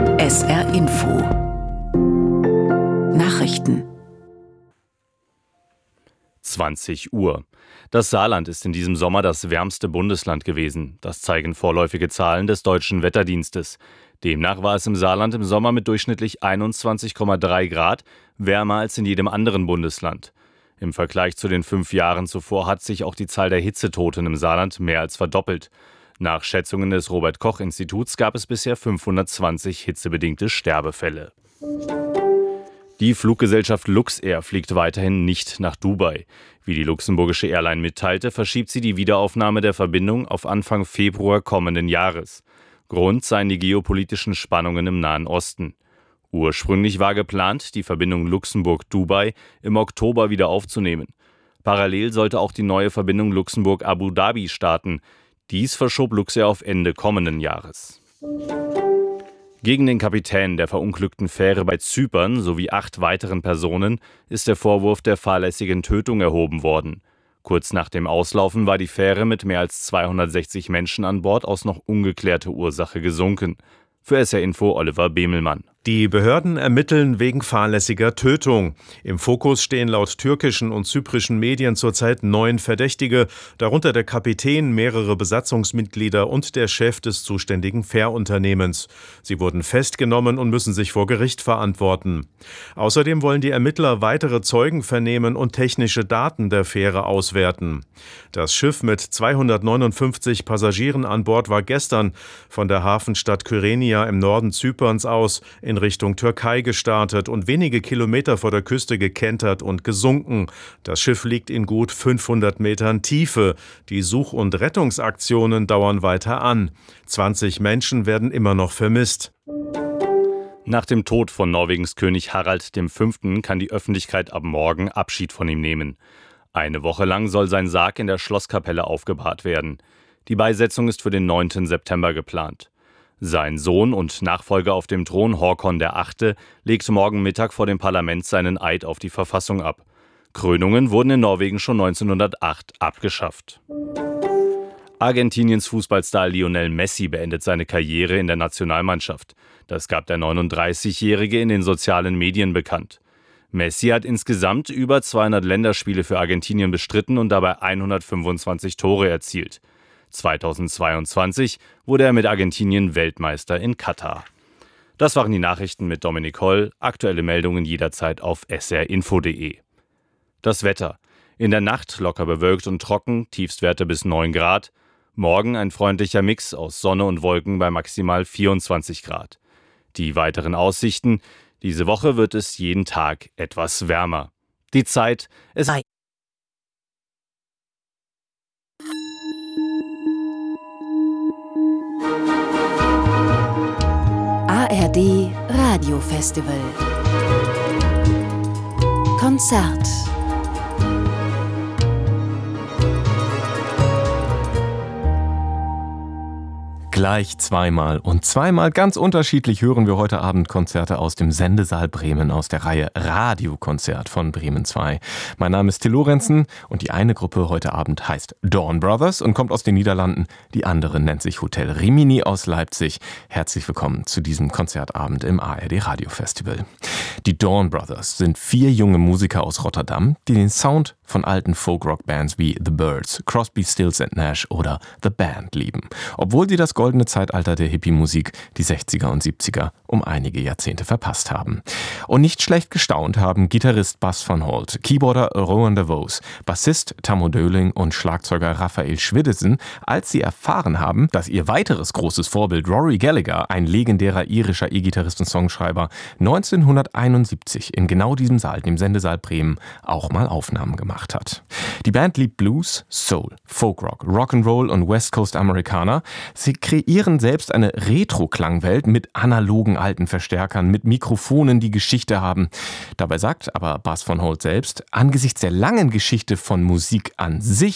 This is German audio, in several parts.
SR Info Nachrichten 20 Uhr. Das Saarland ist in diesem Sommer das wärmste Bundesland gewesen. Das zeigen vorläufige Zahlen des Deutschen Wetterdienstes. Demnach war es im Saarland im Sommer mit durchschnittlich 21,3 Grad wärmer als in jedem anderen Bundesland. Im Vergleich zu den 5 Jahren zuvor hat sich auch die Zahl der Hitzetoten im Saarland mehr als verdoppelt. Nach Schätzungen des Robert-Koch-Instituts gab es bisher 520 hitzebedingte Sterbefälle. Die Fluggesellschaft Luxair fliegt weiterhin nicht nach Dubai. Wie die luxemburgische Airline mitteilte, verschiebt sie die Wiederaufnahme der Verbindung auf Anfang Februar kommenden Jahres. Grund seien die geopolitischen Spannungen im Nahen Osten. Ursprünglich war geplant, die Verbindung Luxemburg-Dubai im Oktober wieder aufzunehmen. Parallel sollte auch die neue Verbindung Luxemburg-Abu Dhabi starten. Dies verschob Luxair auf Ende kommenden Jahres. Gegen den Kapitän der verunglückten Fähre bei Zypern sowie 8 weiteren Personen ist der Vorwurf der fahrlässigen Tötung erhoben worden. Kurz nach dem Auslaufen war die Fähre mit mehr als 260 Menschen an Bord aus noch ungeklärter Ursache gesunken. Für SR Info Oliver Bemelmann. Die Behörden ermitteln wegen fahrlässiger Tötung. Im Fokus stehen laut türkischen und zyprischen Medien zurzeit 9 Verdächtige, darunter der Kapitän, mehrere Besatzungsmitglieder und der Chef des zuständigen Fährunternehmens. Sie wurden festgenommen und müssen sich vor Gericht verantworten. Außerdem wollen die Ermittler weitere Zeugen vernehmen und technische Daten der Fähre auswerten. Das Schiff mit 259 Passagieren an Bord war gestern von der Hafenstadt Kyrenia im Norden Zyperns aus in Richtung Türkei gestartet und wenige Kilometer vor der Küste gekentert und gesunken. Das Schiff liegt in gut 500 Metern Tiefe. Die Such- und Rettungsaktionen dauern weiter an. 20 Menschen werden immer noch vermisst. Nach dem Tod von Norwegens König Harald V. kann die Öffentlichkeit ab morgen Abschied von ihm nehmen. Eine Woche lang soll sein Sarg in der Schlosskapelle aufgebahrt werden. Die Beisetzung ist für den 9. September geplant. Sein Sohn und Nachfolger auf dem Thron, Håkon VIII., legt morgen Mittag vor dem Parlament seinen Eid auf die Verfassung ab. Krönungen wurden in Norwegen schon 1908 abgeschafft. Argentiniens Fußballstar Lionel Messi beendet seine Karriere in der Nationalmannschaft. Das gab der 39-Jährige in den sozialen Medien bekannt. Messi hat insgesamt über 200 Länderspiele für Argentinien bestritten und dabei 125 Tore erzielt. 2022 wurde er mit Argentinien Weltmeister in Katar. Das waren die Nachrichten mit Dominik Holl. Aktuelle Meldungen jederzeit auf srinfo.de. Das Wetter. In der Nacht locker bewölkt und trocken, Tiefstwerte bis 9 Grad. Morgen ein freundlicher Mix aus Sonne und Wolken bei maximal 24 Grad. Die weiteren Aussichten. Diese Woche wird es jeden Tag etwas wärmer. Die Zeit ist ARD Radiofestival Konzert. Gleich zweimal und zweimal ganz unterschiedlich hören wir heute Abend Konzerte aus dem Sendesaal Bremen aus der Reihe Radiokonzert von Bremen 2. Mein Name ist Till Lorenzen und die eine Gruppe heute Abend heißt Dawn Brothers und kommt aus den Niederlanden. Die andere nennt sich Hotel Rimini aus Leipzig. Herzlich willkommen zu diesem Konzertabend im ARD Radiofestival. Die Dawn Brothers sind 4 junge Musiker aus Rotterdam, die den Sound von alten Folk-Rock-Bands wie The Byrds, Crosby, Stills Nash oder The Band lieben. Obwohl sie das goldene Zeitalter der Hippie-Musik, die 60er und 70er, um einige Jahrzehnte verpasst haben. Und nicht schlecht gestaunt haben Gitarrist Bas van Holt, Keyboarder Rowan DeVos, Bassist Tammo Döling und Schlagzeuger Raphael Schwiddesen, als sie erfahren haben, dass ihr weiteres großes Vorbild Rory Gallagher, ein legendärer irischer E-Gitarrist und Songschreiber, 1971 in genau diesem Saal, dem Sendesaal Bremen, auch mal Aufnahmen gemacht hat. Die Band liebt Blues, Soul, Folkrock, Rock'n'Roll und West Coast Americana. Sie kreieren selbst eine Retro-Klangwelt mit analogen alten Verstärkern, mit Mikrofonen, die Geschichte haben. Dabei sagt aber Bas van Holt selbst, angesichts der langen Geschichte von Musik an sich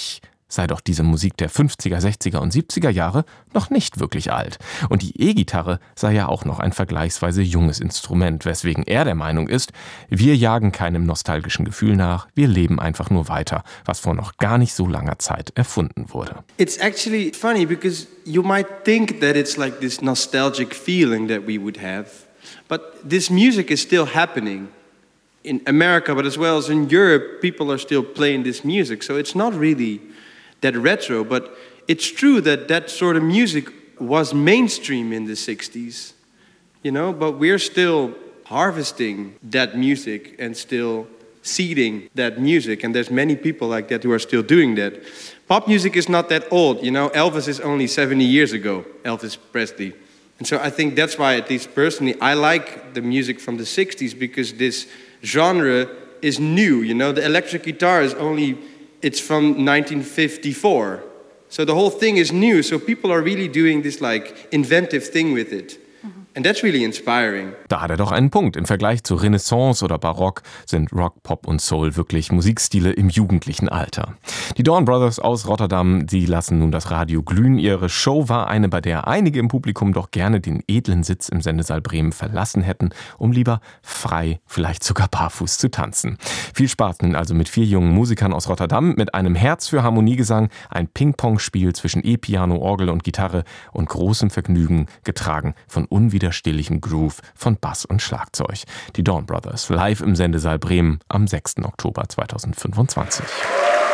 sei doch diese Musik der 50er, 60er und 70er Jahre noch nicht wirklich alt. Und die E-Gitarre sei ja auch noch ein vergleichsweise junges Instrument, weswegen er der Meinung ist, wir jagen keinem nostalgischen Gefühl nach, wir leben einfach nur weiter, was vor noch gar nicht so langer Zeit erfunden wurde. It's actually funny because you might think that it's like this nostalgic feeling that we would have, but this music is still happening. In America, but as well as in Europe, people are still playing this music, so it's not really that retro, but it's true that that sort of music was mainstream in the 60s, you know, but we're still harvesting that music and still seeding that music, and there's many people like that who are still doing that. Pop music is not that old, you know, Elvis is only 70 years ago, Elvis Presley. And so I think that's why, at least personally, I like the music from the 60s, because this genre is new, you know, the electric guitar is it's from 1954. So the whole thing is new, so people are really doing this like inventive thing with it. And that's really inspiring. Da hat er doch einen Punkt. Im Vergleich zu Renaissance oder Barock sind Rock, Pop und Soul wirklich Musikstile im jugendlichen Alter. Die Dawn Brothers aus Rotterdam, die lassen nun das Radio glühen. Ihre Show war eine, bei der einige im Publikum doch gerne den edlen Sitz im Sendesaal Bremen verlassen hätten, um lieber frei, vielleicht sogar barfuß zu tanzen. Viel Spaß nun also mit 4 jungen Musikern aus Rotterdam, mit einem Herz für Harmoniegesang, ein Ping-Pong-Spiel zwischen E-Piano, Orgel und Gitarre und großem Vergnügen, getragen von unwiderstehlichem Groove von Bass und Schlagzeug. Die Dawn Brothers live im Sendesaal Bremen am 6. Oktober 2025.